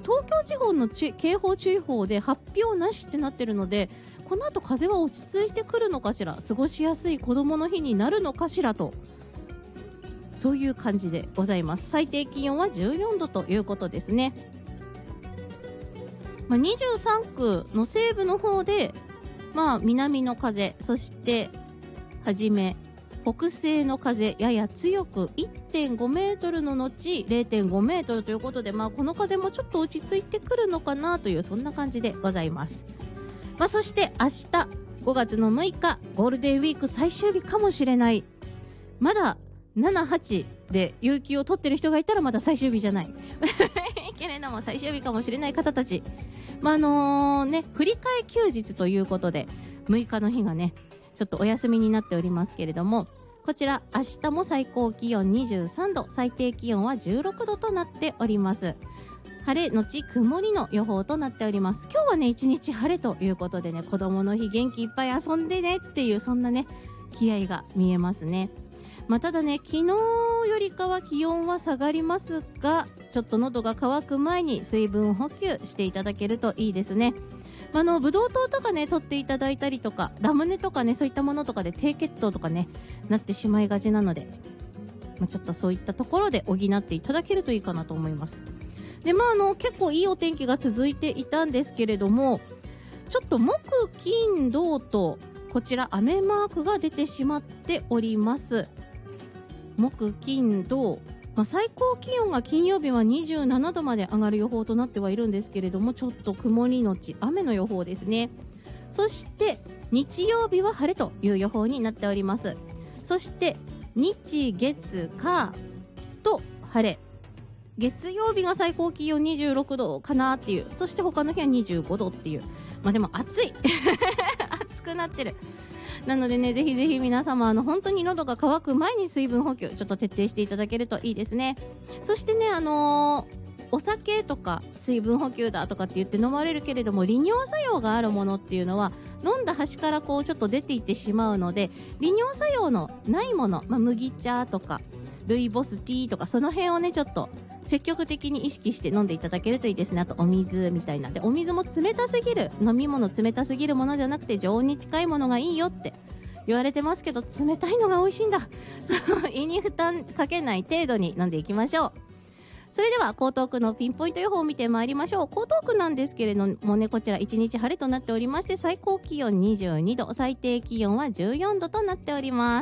東京地方の警報注意報で発表なしってなってるので、この後風は落ち着いてくるのかしら、過ごしやすい子どもの日になるのかしらと、そういう感じでございます。最低気温は14度ということですね。23区の西部の方で、南の風、そしてはじめ北西の風やや強く 1.5 メートルの後 0.5 メートルということで、この風もちょっと落ち着いてくるのかなという、そんな感じでございます。そして明日5月の6日ゴールデンウィーク最終日かもしれない。まだ7、8で有給を取ってる人がいたらまだ最終日じゃないけれども最終日かもしれない方たち、振り替え休日ということで6日の日がねちょっとお休みになっておりますけれども、こちら明日も最高気温23度、最低気温は16度となっております。晴れのち曇りの予報となっております。今日はね一日晴れということでね、子供の日元気いっぱい遊んでねっていう、そんなね気合が見えますね。ただね、昨日よりかは気温は下がりますが、ちょっと喉が渇く前に水分補給していただけるといいですね。ブドウ糖とかね取っていただいたりとか、ラムネとかねそういったものとかで低血糖とかねなってしまいがちなので、ちょっとそういったところで補っていただけるといいかなと思います。で結構いいお天気が続いていたんですけれども、ちょっと木金土とこちら雨マークが出てしまっております。木金土、最高気温が金曜日は27度まで上がる予報となってはいるんですけれども、ちょっと曇りのち雨の予報ですね。そして日曜日は晴れという予報になっております。そして日月火と晴れ、月曜日が最高気温26度かなっていう、そして他の日は25度っていう、でも暑い暑くなってる。なのでね、ぜひぜひ皆様本当に喉が渇く前に水分補給ちょっと徹底していただけるといいですね。そしてね、お酒とか水分補給だとかって言って飲まれるけれども、利尿作用があるものっていうのは飲んだ端からちょっと出ていってしまうので、利尿作用のないもの、麦茶とかルイボスティーとか、その辺をねちょっと積極的に意識して飲んでいただけるといいですね。あとお水みたいなで、お水も冷たすぎる飲み物、冷たすぎるものじゃなくて常温に近いものがいいよって言われてますけど、冷たいのが美味しいんだ胃に負担かけない程度に飲んでいきましょう。それでは江東区のピンポイント予報を見てまいりましょう。江東区なんですけれどもね、こちら1日晴れとなっておりまして、最高気温22度、最低気温は14度となっております。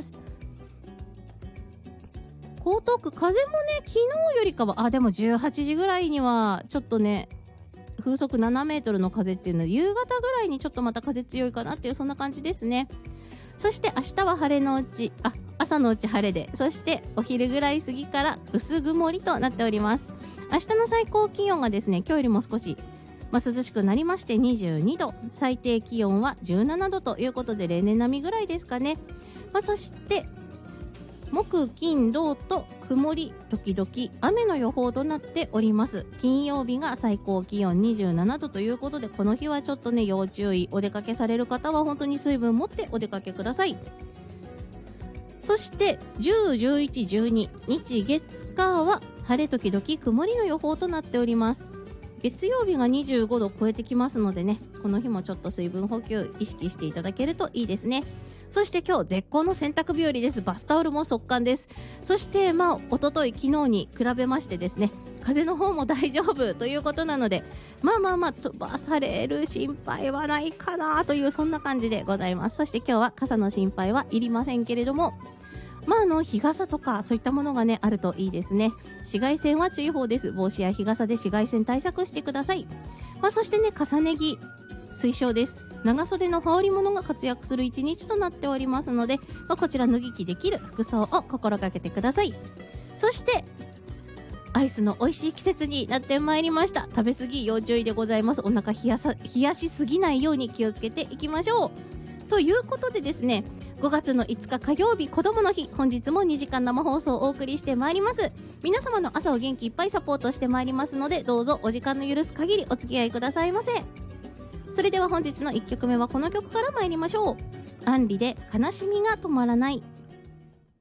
江東区風もね昨日よりかはでも18時ぐらいにはちょっとね風速7メートルの風っていうので、夕方ぐらいにちょっとまた風強いかなっていう、そんな感じですね。そして明日は晴れのうち朝のうち晴れで、そしてお昼ぐらい過ぎから薄曇りとなっております。明日の最高気温がですね今日よりも少し、涼しくなりまして22度、最低気温は17度ということで例年並みぐらいですかね。そして木金土と曇り時々雨の予報となっております。金曜日が最高気温27度ということで、この日はちょっとね要注意。お出かけされる方は本当に水分持ってお出かけください。そして10、11、12日月火は晴れ時々曇りの予報となっております。月曜日が25度を超えてきますのでね、この日もちょっと水分補給意識していただけるといいですね。そして今日絶好の洗濯日和です。バスタオルも速乾です。そして一昨日昨日に比べましてですね、風の方も大丈夫ということなので、飛ばされる心配はないかなという、そんな感じでございます。そして今日は傘の心配はいりませんけれども、日傘とかそういったものがねあるといいですね。紫外線は注意報です。帽子や日傘で紫外線対策してください。そしてね、重ね着推奨です。長袖の羽織物が活躍する一日となっておりますので、こちら脱ぎ着できる服装を心がけてください。そしてアイスの美味しい季節になってまいりました。食べ過ぎ要注意でございます。お腹冷やしすぎないように気をつけていきましょう。ということでですね、5月の5日火曜日子どもの日、本日も2時間生放送をお送りしてまいります。皆様の朝を元気いっぱいサポートしてまいりますので、どうぞお時間の許す限りお付き合いくださいませ。それでは本日の1曲目はこの曲から参りましょう。アンリで悲しみが止まらない。